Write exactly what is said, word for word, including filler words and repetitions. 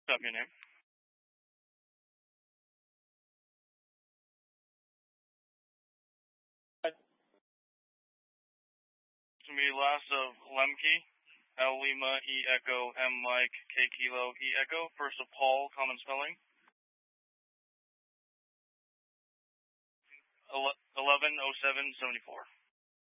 What's up, your name? To me, last of Lemke, L Lima, E Echo, M Mike, K Kilo, E Echo. First of Paul, common spelling. eleven oh seven seventy-four.